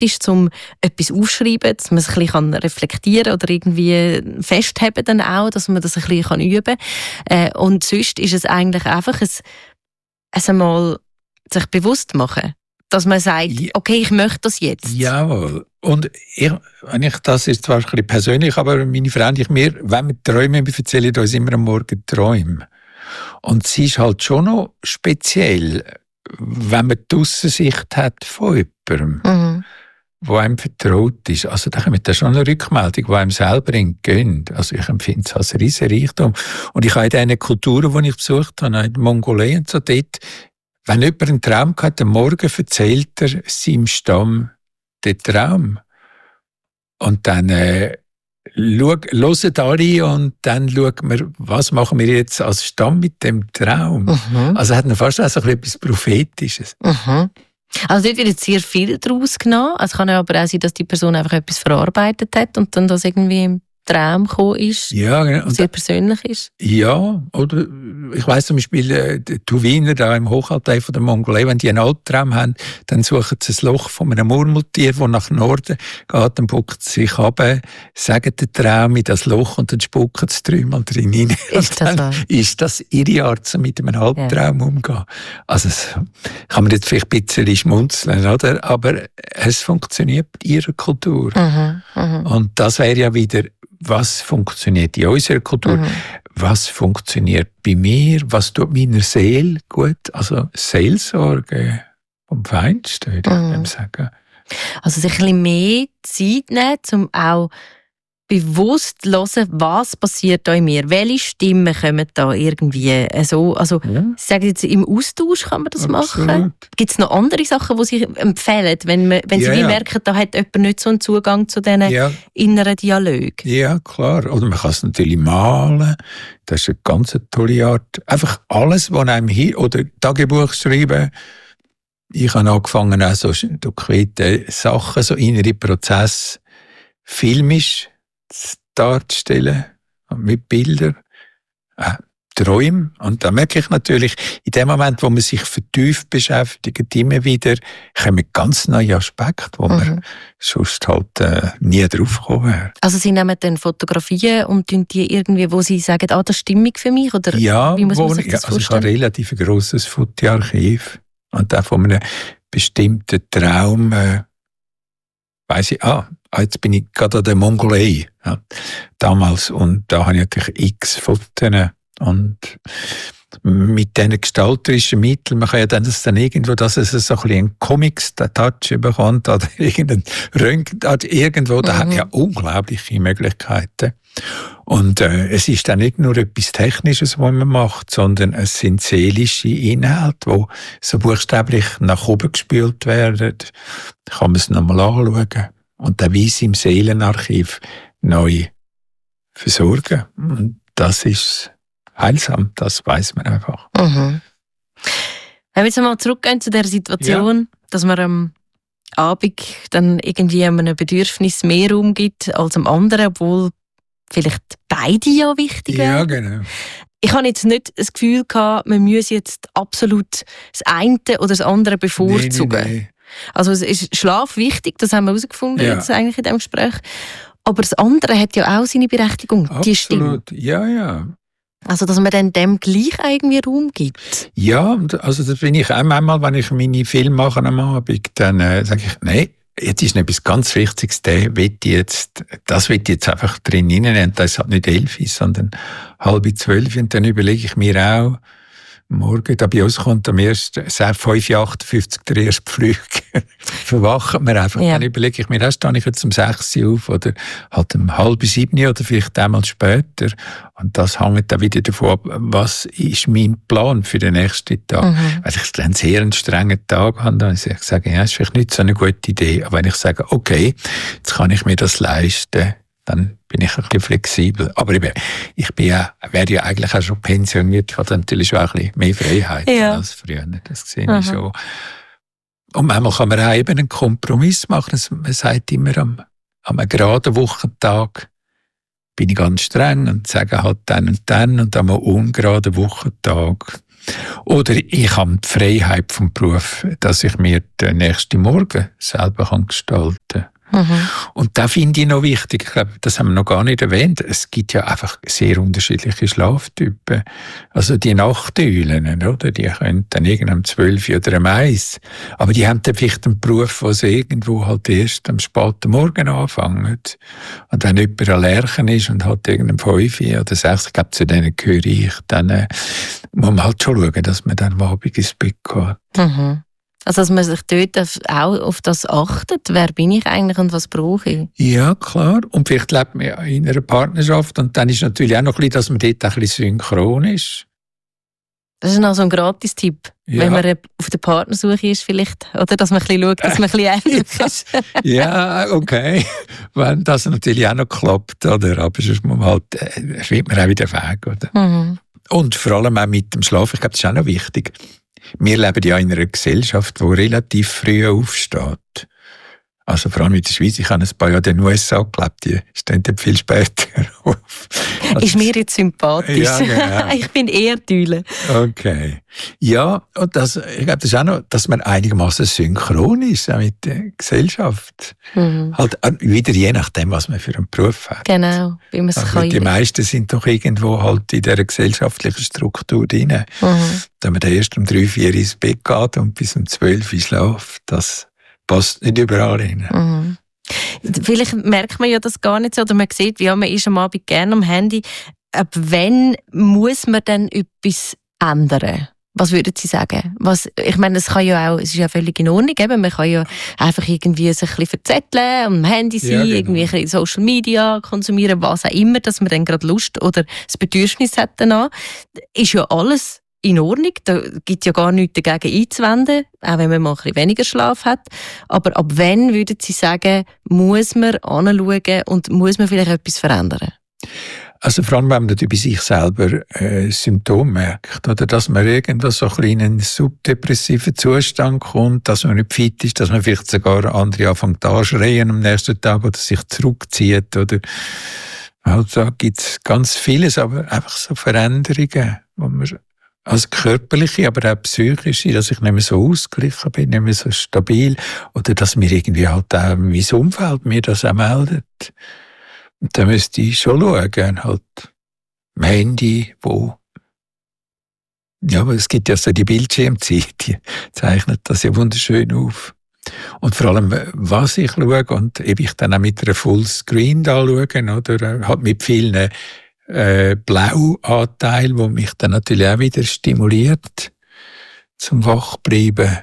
ist, um etwas aufzuschreiben, dass man es ein bisschen reflektieren kann oder irgendwie festheben dann auch, dass man das ein bisschen üben kann. Und sonst ist es eigentlich einfach einmal sich bewusst machen, dass man sagt, okay, ich möchte das jetzt. Jawohl. Und das ist zwar ein bisschen persönlich, aber meine Frau und ich, wenn wir träumen, wir erzählen uns immer am Morgen Träume. Und sie ist halt schon noch speziell, wenn man die Aussensicht hat von jemandem, der einem vertraut ist. Also da kommt da schon eine Rückmeldung, die einem selber entgönnt. Also ich empfinde es als riesen Reichtum. Und ich habe in diesen Kulturen, die ich besucht habe, in der Mongolei und so dort, wenn jemand einen Traum hat, am Morgen erzählt er seinem Stamm den Traum. Und dann hören alle und dann schauen wir, was machen wir jetzt als Stamm mit dem Traum. Also hat er fast auch so etwas Prophetisches. Also dort wird jetzt sehr viel daraus genommen. Es kann aber auch sein, dass die Person einfach etwas verarbeitet hat und dann das irgendwie im Traum gekommen ist, ja, genau. sehr persönlich ist. Ja, oder ich weiss zum Beispiel, die Tuwiner da im Hochaltai von der Mongolei, wenn die einen Albtraum haben, dann suchen sie ein Loch von einem Murmeltier, das nach Norden geht, dann buckt sie sich runter, sagen den Traum in das Loch und dann spucken sie dreimal drin rein. Ist das so? Ist das ihre Art, so mit einem Albtraum umzugehen? Also das kann man jetzt vielleicht ein bisschen schmunzeln, oder? Aber es funktioniert in ihrer Kultur. Und das wäre ja wieder, was funktioniert in unserer Kultur, was funktioniert bei mir, was tut meiner Seele gut, also Seelsorge vom Feinsten, würde ich sagen. Also sich ein bisschen mehr Zeit nehmen, um auch bewusst zu hören, was passiert da in mir, welche Stimmen kommen da irgendwie so, also ich sage jetzt, im Austausch kann man das machen. Gibt es noch andere Sachen, die sich empfehlen, wenn Sie merken, da hat jemand nicht so einen Zugang zu diesen inneren Dialogen? Ja, klar. Oder man kann es natürlich malen, das ist eine ganz tolle Art. Einfach alles, was einem hier, oder Tagebuch schreiben. Ich habe angefangen, auch so konkrete Sachen, so innere Prozesse filmisch darzustellen, mit Bildern, Träumen. Und da merke ich natürlich, in dem Moment, wo man sich vertieft beschäftigt, immer wieder kommen ganz neue Aspekte, wo man sonst halt nie drauf gekommen wäre. Also Sie nehmen dann Fotografien und tun die irgendwie, wo Sie sagen, das ist stimmig für mich? Oder ja, wie muss man sich das vorstellen? Ich habe ein relativ grosses Fotoarchiv und auch von einem bestimmten Traum weiss ich, jetzt bin ich gerade an der Mongolei, damals, und da habe ich natürlich x Fotos und mit diesen gestalterischen Mitteln, man kann ja dann irgendwo, dass es so ein bisschen einen Comics-Touch bekommt oder irgendein Röntgen, irgendwo, da hat ja unglaubliche Möglichkeiten. Und es ist dann nicht nur etwas Technisches, was man macht, sondern es sind seelische Inhalte, die so buchstäblich nach oben gespült werden. Da kann man es nochmal anschauen und dann weiss im Seelenarchiv neu versorgen. Und das ist heilsam, das weiss man einfach. Wenn wir jetzt einmal zurückgehen zu der Situation, dass man am Abend dann irgendwie einem Bedürfnis mehr Raum gibt als am anderen, obwohl vielleicht beide ja wichtig wären. Ja, genau. Ich habe jetzt nicht das Gefühl gehabt, man müsse jetzt absolut das eine oder das andere bevorzugen. Nee. Also es ist Schlaf wichtig, das haben wir herausgefunden jetzt eigentlich in diesem Gespräch. Aber das andere hat ja auch seine Berechtigung, die Stimme. Absolut, ja. Also, dass man dann dem gleich irgendwie Raum gibt. Ja, also das bin ich auch einmal, wenn ich meine Filme mache am Abend, dann sage ich, nein, jetzt ist noch etwas ganz Wichtiges, das will ich jetzt einfach drin reinnehmen. Das ist halt nicht 11, sondern 11:30. Und dann überlege ich mir auch, morgen, da bei uns kommt am ersten 5:58 der erste Flug. Verwachen wir einfach. Ja. Dann überlege ich mir, stehe ich jetzt um 6 Uhr auf oder halt um 6:30 oder vielleicht einmal später. Und das hängt dann wieder davon ab, was ist mein Plan für den nächsten Tag. Wenn ich dann sehr einen strengen Tag habe, dann sage ich, ist vielleicht nicht so eine gute Idee. Aber wenn ich sage, okay, jetzt kann ich mir das leisten, dann bin ich ein bisschen flexibel. Aber ich wäre ja eigentlich auch schon pensioniert. Ich hatte natürlich schon ein bisschen mehr Freiheit als früher. Das sehe ich schon. Und manchmal kann man auch eben einen Kompromiss machen. Man sagt immer, am geraden Wochentag bin ich ganz streng und sage halt dann und dann. Und am ungeraden Wochentag Oder ich habe die Freiheit vom Beruf, dass ich mir den nächsten Morgen selber gestalten kann. Und das finde ich noch wichtig. Ich glaube, das haben wir noch gar nicht erwähnt. Es gibt ja einfach sehr unterschiedliche Schlaftypen. Also die Nachteulen, oder? Die können dann irgendwann 12 oder um 1. Aber die haben dann vielleicht einen Beruf, wo sie irgendwo halt erst am späten Morgen anfangen. Und wenn jemand ein Lerchen ist und hat irgendeinen 5 oder 6, ich glaube, zu denen gehöre ich, dann muss man halt schon schauen, dass man dann am Abend ins Bett geht. Also, dass man sich dort auch auf das achtet, wer bin ich eigentlich und was brauche ich? Ja, klar. Und vielleicht lebt man ja in einer Partnerschaft und dann ist natürlich auch noch ein bisschen, dass man dort ein bisschen synchron ist. Das ist noch so ein Gratis-Tipp, wenn man auf der Partnersuche ist vielleicht, oder? Dass man ein bisschen schaut, dass man ein bisschen ähnlich ist. Ja, okay. Wenn das natürlich auch noch klappt, oder? Aber sonst muss man halt, findet man auch wieder Weg, oder? Und vor allem auch mit dem Schlaf, ich glaube, das ist auch noch wichtig. Wir leben ja in einer Gesellschaft, die relativ früh aufsteht. Also vor allem in der Schweiz. Ich habe ein paar Jahre in den USA gelebt, die stehen dann viel später auf. Also ist mir jetzt sympathisch. Ja, genau. Ich bin eher Düle. Okay. Ja, und ich glaube, das ist auch noch, dass man einigermaßen synchron ist mit der Gesellschaft. Halt wieder je nachdem, was man für einen Beruf hat. Genau, wie man es kann. Die meisten sind doch irgendwo halt in dieser gesellschaftlichen Struktur drin. Wenn man dann erst um 3, 4 ins Bett geht und bis um 12 Uhr schläft, das passt nicht überall hin. Vielleicht merkt man ja das gar nicht so, oder man sieht, ja, man ist am Abend gerne am Handy. Ab wann muss man dann etwas ändern? Was würden Sie sagen? Ich meine, es ist ja völlig in Ordnung. Eben. Man kann ja einfach irgendwie sich ein bisschen verzetteln, am Handy sein, ja, genau. irgendwie Social Media konsumieren, was auch immer, dass man dann gerade Lust oder das Bedürfnis hat danach. Ist ja alles in Ordnung, da gibt ja gar nichts dagegen einzuwenden, auch wenn man mal ein bisschen weniger Schlaf hat. Aber ab wann, würden Sie sagen, muss man anschauen und muss man vielleicht etwas verändern? Also vor allem, wenn man bei sich selber Symptome merkt, oder dass man irgendwas so ein in einen subdepressiven Zustand kommt, dass man nicht fit ist, dass man vielleicht sogar andere anfängt anschreien am nächsten Tag oder sich zurückzieht, oder also gibt es ganz vieles, aber einfach so Veränderungen, wo man also körperliche, aber auch psychische, dass ich nicht mehr so ausgeglichen bin, nicht mehr so stabil, oder dass mir irgendwie halt auch mein Umfeld mir das auch meldet. Und da müsste ich schon schauen, halt am Handy, aber es gibt ja so die Bildschirmzeit, die zeichnet das ja wunderschön auf. Und vor allem, was ich schaue, und eben ich dann auch mit einer Fullscreen da schauen, oder halt mit vielen Blauanteil, wo mich dann natürlich auch wieder stimuliert zum Wachbleiben.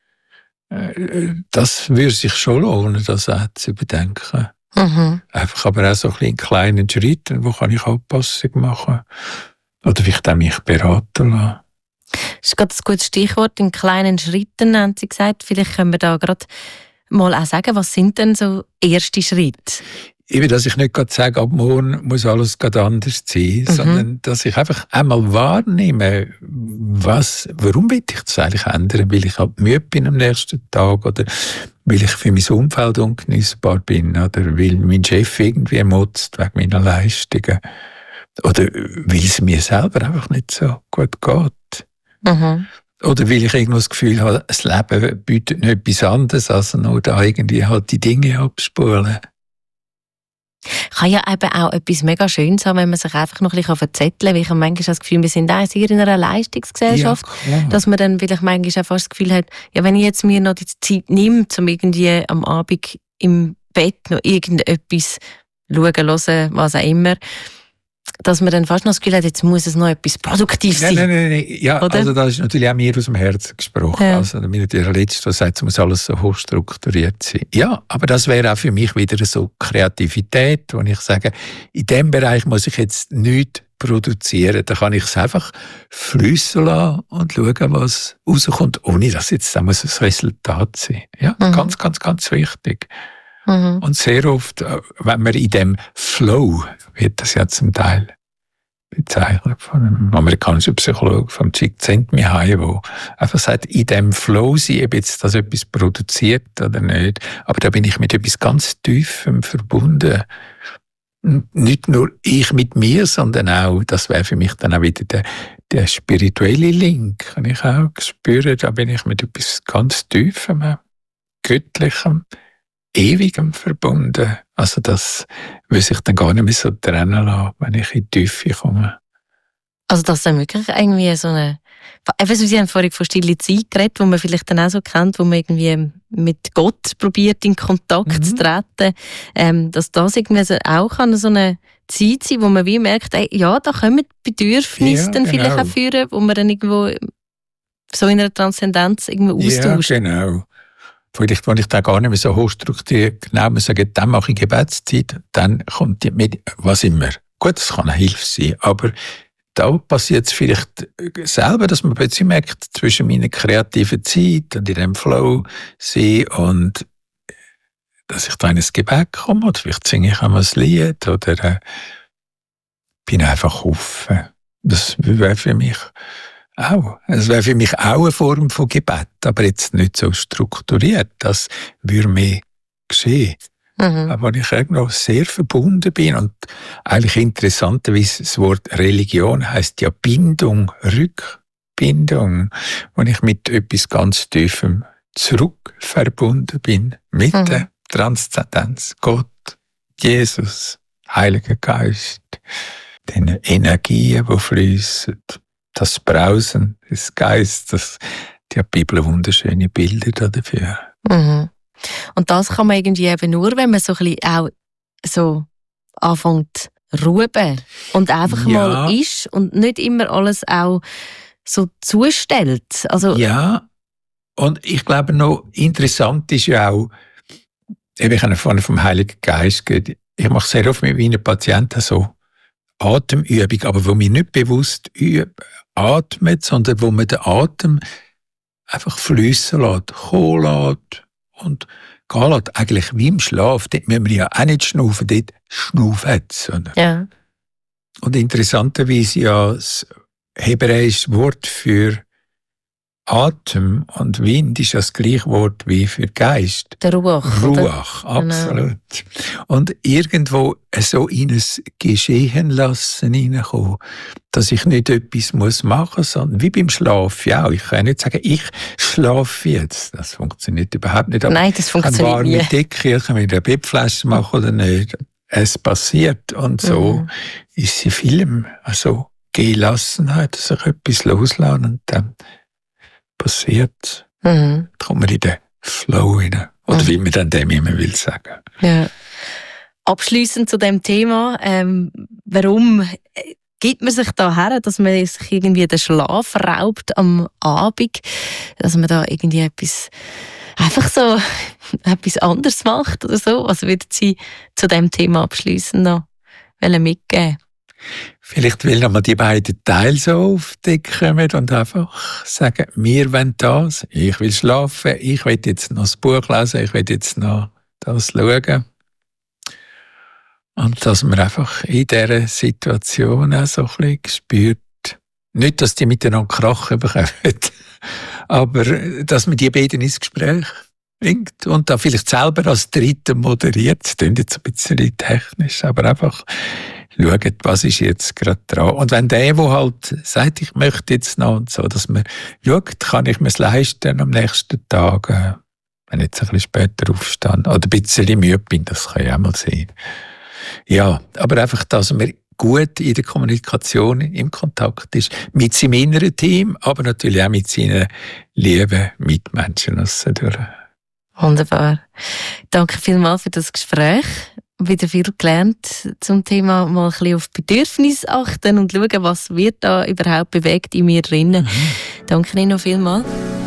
Das würde sich schon lohnen, das auch zu überdenken. Einfach aber auch so ein bisschen in kleinen Schritten, wo kann ich Anpassung machen. Oder vielleicht auch mich beraten lassen. Das ist gerade ein gutes Stichwort, in kleinen Schritten, haben Sie gesagt. Vielleicht können wir da gerade mal auch sagen, was sind denn so erste Schritte? Eben, dass ich nicht gerade sage, ab morgen muss alles gerade anders sein, sondern dass ich einfach einmal wahrnehme, warum will ich das eigentlich ändern? Weil ich halt müde bin am nächsten Tag, oder weil ich für mein Umfeld ungenießbar bin, oder weil mein Chef irgendwie motzt wegen meiner Leistungen, oder weil es mir selber einfach nicht so gut geht. Oder weil ich irgendwo das Gefühl habe, das Leben bietet nicht etwas anderes, als nur da irgendwie halt die Dinge abspulen. Kann ja eben auch etwas mega Schönes haben, wenn man sich einfach noch ein bisschen verzetteln kann. Weil ich habe manchmal das Gefühl, wir sind auch sehr in einer Leistungsgesellschaft, dass man dann vielleicht manchmal auch fast das Gefühl hat, ja, wenn ich jetzt mir noch die Zeit nehme, um irgendwie am Abend im Bett noch irgendetwas schauen, hören, was auch immer, dass man dann fast noch das Gefühl hat, jetzt muss es noch etwas produktiv sein. Nein. Ja, oder? Also das ist natürlich auch mir aus dem Herzen gesprochen. Ja. Also mir der Letzte, der sagt, es muss alles so hochstrukturiert sein. Ja, aber das wäre auch für mich wieder so Kreativität, wo ich sage, in diesem Bereich muss ich jetzt nichts produzieren. Da kann ich es einfach fließen lassen und schauen, was rauskommt, ohne dass jetzt da muss ein Resultat sein. Ja, ganz, ganz, ganz wichtig. Und sehr oft, wenn man in dem Flow, wird das ja zum Teil bezeichnet von einem amerikanischen Psychologen, von Csikszentmihalyi, der einfach sagt, in dem Flow sein, ob jetzt das etwas produziert oder nicht. Aber da bin ich mit etwas ganz Tiefem verbunden. Nicht nur ich mit mir, sondern auch, das wäre für mich dann auch wieder der spirituelle Link, kann ich auch spüren, da bin ich mit etwas ganz Tiefem, Göttlichem, Ewigem verbunden. Also das will sich dann gar nicht mehr so trennen lassen, wenn ich in die Tiefe komme. Also das ist dann wirklich irgendwie so eine... Eben, Sie haben vorhin von stille Zeit geredet, wo man vielleicht dann auch so kennt, wo man irgendwie mit Gott probiert, in Kontakt zu treten. Dass das irgendwie so auch kann so eine Zeit sein, wo man wie merkt, ey, ja, da kommen Bedürfnisse dann vielleicht auch führen, wo man dann irgendwo so in einer Transzendenz irgendwo austauscht. Ja, genau. Vielleicht, wenn ich da gar nicht mehr so hochstrukturiert genau sagen, dann mache ich Gebetszeit, dann kommt die mit, was immer. Gut, das kann eine Hilfe sein, aber da passiert es vielleicht selber, dass man plötzlich merkt, zwischen meiner kreativen Zeit und in dem Flow sein und dass ich da in ein Gebet komme, oder vielleicht singe ich einmal ein Lied, oder bin einfach offen. Das wäre für mich auch. Es wäre für mich auch eine Form von Gebet, aber jetzt nicht so strukturiert. Das würde mehr geschehen. Aber ich noch sehr verbunden bin und eigentlich interessanterweise das Wort Religion heisst ja Bindung, Rückbindung, wo ich mit etwas ganz Tiefem zurück verbunden bin, mit der Transzendenz, Gott, Jesus, Heiliger Geist, den Energien, die fließen, das Brausen des Geistes, die hat die Bibel wunderschöne Bilder dafür. Und das kann man irgendwie eben nur, wenn man so ein bisschen auch so anfängt ruhen und einfach mal ist und nicht immer alles auch so zustellt. Also ja, und ich glaube noch interessant ist ja auch, ich habe vorhin vom Heiligen Geist geredet, ich mache sehr oft mit meinen Patienten so Atemübung, aber wo wir nicht bewusst atmen, sondern wo man den Atem einfach fließen lässt, kommen lässt und gehen lässt. Eigentlich wie im Schlaf, dort müssen wir ja auch nicht schnaufen, dort schnaufen es. Ja. Und interessanterweise ja das hebräische Wort für Atem und Wind ist ja das gleiche Wort wie für Geist. Der Ruach. Ruach, absolut. Genau. Und irgendwo so in ein Geschehen lassen hineinkommen, dass ich nicht etwas machen muss, sondern wie beim Schlaf. Ja, ich kann nicht sagen, ich schlafe jetzt. Das funktioniert überhaupt nicht. Aber nein, das funktioniert nicht. Eine warme Decke, ich kann mir eine Bettflasche machen oder nicht. Es passiert. Und so ist sie Film. Also Gelassenheit, sich etwas loslassen und dann passiert, kommt man in den Flow rein. Oder wie man dann dem immer will sagen. Ja. Abschliessend zu dem Thema, warum gibt man sich da her, dass man sich irgendwie den Schlaf raubt am Abend, dass man da irgendwie einfach so etwas anderes macht oder so? Was würden Sie zu dem Thema abschliessend noch mitgeben? Vielleicht will noch mal die beiden Teile so aufdecken und einfach sagen, wir wollen das, ich will schlafen, ich will jetzt noch das Buch lesen, ich will jetzt noch das schauen. Und dass man einfach in dieser Situation auch so ein bisschen spürt, nicht, dass die miteinander krachen bekommen, aber dass man die beiden ins Gespräch bringt und da vielleicht selber als Dritte moderiert. Das klingt jetzt ein bisschen technisch, aber einfach schaut, was ist jetzt gerade dran. Und wenn der halt sagt, ich möchte jetzt noch und so, dass man schaut, kann ich mir es leisten am nächsten Tag, wenn ich jetzt ein bisschen später aufstehe oder ein bisschen müde bin, das kann ja auch mal sein. Ja, aber einfach, dass man gut in der Kommunikation im Kontakt ist, mit seinem inneren Team, aber natürlich auch mit seinen lieben Mitmenschen. Wunderbar. Danke vielmals für das Gespräch. Wieder viel gelernt zum Thema mal ein bisschen auf Bedürfnisse achten und schauen, was wird da überhaupt bewegt in mir drinnen. Danke Ihnen noch vielmals.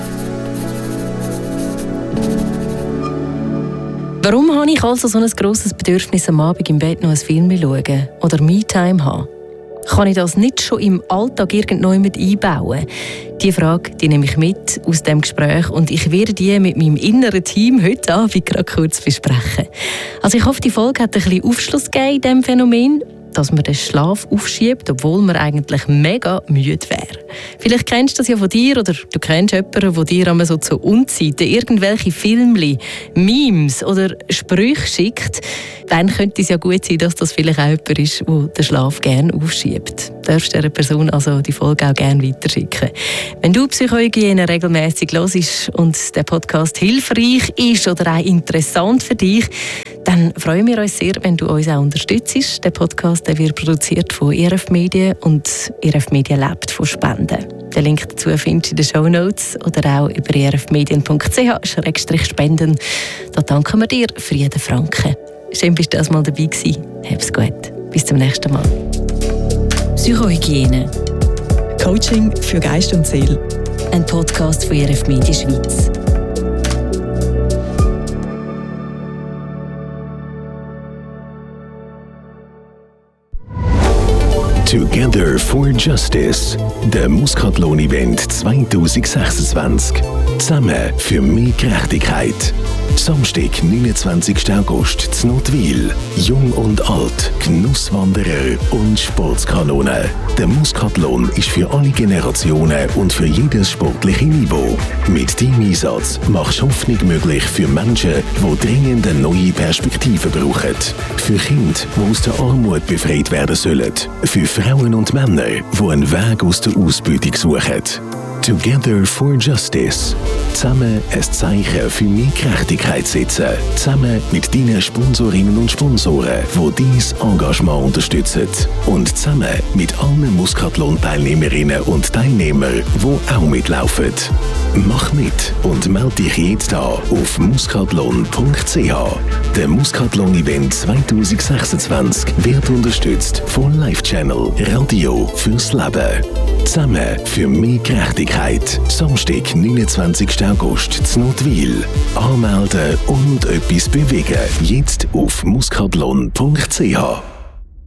Warum habe ich also so ein grosses Bedürfnis, am Abend im Bett noch einen Film zu schauen oder Me-Time haben? Kann ich das nicht schon im Alltag irgendjemand einbauen? Diese Frage die nehme ich mit aus dem Gespräch und ich werde die mit meinem inneren Team heute Abend gerade kurz besprechen. Also ich hoffe, die Folge hat ein bisschen Aufschluss gegeben in diesem Phänomen. dass man den Schlaf aufschiebt, obwohl man eigentlich mega müde wäre. Vielleicht kennst du das ja von dir oder du kennst jemanden, der dir einmal so zu Unzeiten irgendwelche Filmchen, Memes oder Sprüche schickt. Dann könnte es ja gut sein, dass das vielleicht auch jemand ist, der den Schlaf gerne aufschiebt. Du darfst dieser Person also die Folge auch gerne weiterschicken. Wenn du Psychohygiene regelmäßig hörst und der Podcast hilfreich ist oder auch interessant für dich, dann freuen wir uns sehr, wenn du uns auch unterstützt. Der Podcast wird produziert von ERF Medien und ERF Medien lebt von Spenden. Den Link dazu findest du in den Shownotes oder auch über erfmedien.ch/spenden. Da danken wir dir für jeden Franken. Schön, bist du mal dabei gewesen. Hab's gut. Bis zum nächsten Mal. Psychohygiene. Coaching für Geist und Seele. Ein Podcast von ERF Medien Schweiz. Together for Justice, der Muskatlohn-Event 2026. Zusammen für mehr Gerechtigkeit. Samstag, 29. August, zu Notwil. Jung und alt, Genusswanderer und Sportskanone. Der Muskatlohn ist für alle Generationen und für jedes sportliche Niveau. Mit deinem Einsatz machst du Hoffnung möglich für Menschen, die dringend eine neue Perspektive brauchen. Für Kinder, die aus der Armut befreit werden sollen. Für Frauen und Männer, die einen Weg aus der Ausbeutung suchen. Together for Justice. Zusammen ein Zeichen für mehr Gerechtigkeit setzen. Zusammen mit deinen Sponsorinnen und Sponsoren, die dein Engagement unterstützen. Und zusammen mit allen Muskatlohn-Teilnehmerinnen und Teilnehmern, die auch mitlaufen. Mach mit und melde dich jetzt an auf muskatlohn.ch. Der Muskatlohn-Event 2026 wird unterstützt von Life Channel Radio fürs Leben. Zusammen für mehr Gerechtigkeit. Samstag, 29. August, zu Notwil. Anmelden und etwas bewegen. Jetzt auf muskatlohn.ch.